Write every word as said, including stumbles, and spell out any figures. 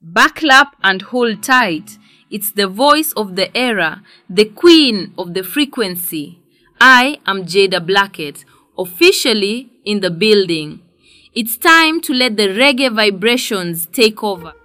Buckle up and hold tight. It's the voice of the era, the queen of the frequency. I am Jada Blackett, officially in the building. It's time to let the reggae vibrations take over.